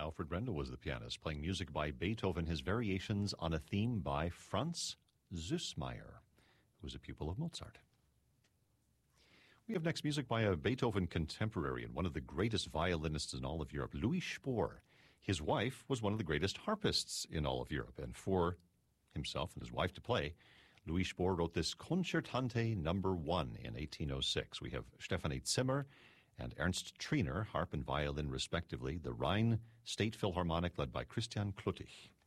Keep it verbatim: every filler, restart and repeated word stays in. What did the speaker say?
Alfred Brendel was the pianist, playing music by Beethoven, his variations on a theme by Franz Süssmayr, who was a pupil of Mozart. We have next music by a Beethoven contemporary and one of the greatest violinists in all of Europe, Louis Spohr. His wife was one of the greatest harpists in all of Europe, and for himself and his wife to play, Louis Spohr wrote this Concertante number one in eighteen oh six. We have Stephanie Zimmer and Ernst Triner, harp and violin respectively, the Rhine State Philharmonic led by Christian Kluttig.